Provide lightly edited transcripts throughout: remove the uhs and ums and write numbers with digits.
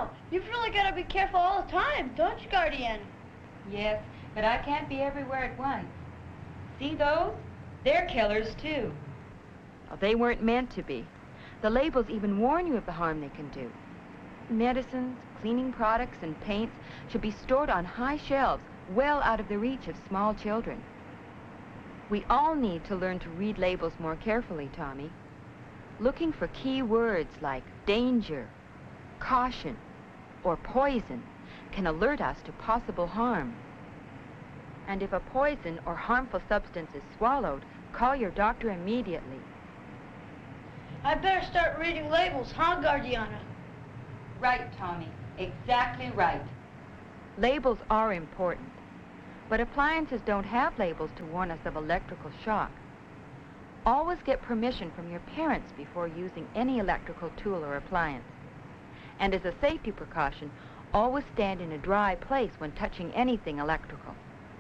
Wow, you've really got to be careful all the time, don't you, Guardian? Yes, but I can't be everywhere at once. See those? They're killers, too. Well, they weren't meant to be. The labels even warn you of the harm they can do. Medicines, cleaning products, and paints should be stored on high shelves, well out of the reach of small children. We all need to learn to read labels more carefully, Tommy. Looking for key words like danger, caution, or poison can alert us to possible harm. And if a poison or harmful substance is swallowed, call your doctor immediately. I better start reading labels, huh, Guardiana? Right, Tommy. Exactly right. Labels are important, but appliances don't have labels to warn us of electrical shock. Always get permission from your parents before using any electrical tool or appliance. And as a safety precaution, always stand in a dry place when touching anything electrical.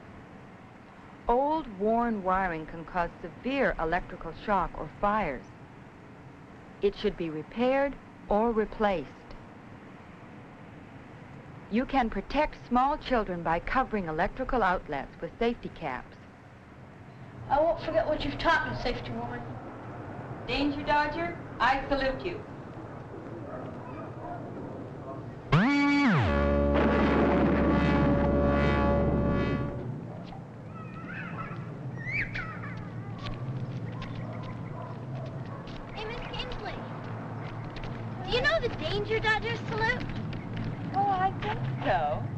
Old, worn wiring can cause severe electrical shock or fires. It should be repaired or replaced. You can protect small children by covering electrical outlets with safety caps. I won't forget what you've taught me, Safety Woman. Danger Dodger, I salute you. Hey, Miss Kingsley. Do you know the Danger Dodger salute? Oh, I think so.